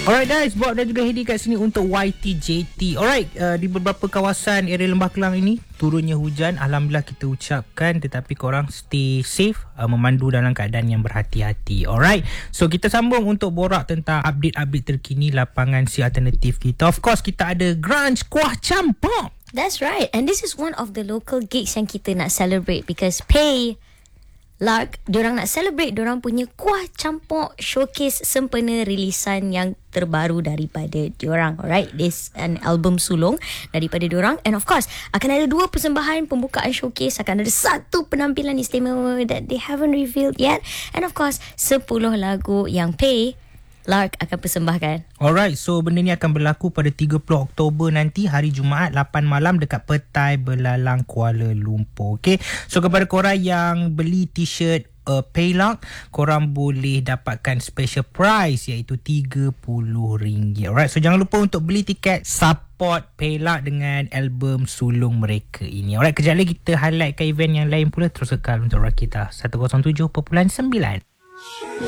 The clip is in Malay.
Alright guys, Bob dan juga Hedi kat sini untuk YTJT. Alright, di beberapa kawasan area Lembah Kelang ini turunnya hujan. Alhamdulillah kita ucapkan, tetapi korang stay safe, memandu dalam keadaan yang berhati-hati. Alright, so kita sambung untuk borak tentang update-update terkini lapangan si alternatif kita. Of course, kita ada Grunge Kuah Campur. That's right. And this is one of the local gigs yang kita nak celebrate because Pay Lark, diorang nak celebrate diorang punya Kuah Campur showcase sempena rilisan yang terbaru daripada diorang. Alright, this an album sulung daripada diorang. And of course, akan ada 2 persembahan pembukaan showcase. Akan ada 1 penampilan istimewa that they haven't revealed yet. And of course, 10 lagu yang Pay Lark akan persembahkan. Alright, so benda ni akan berlaku pada 30 Oktober nanti, hari Jumaat 8 malam dekat Petai Belalang, Kuala Lumpur. Okay, so kepada korang yang beli t-shirt Paylark, korang boleh dapatkan special price iaitu RM30. Alright, so jangan lupa untuk beli tiket, support Paylark dengan album sulung mereka ini. Alright, kejap lagi kita highlightkan event yang lain pula. Terus kekal untuk Rakita 107.9.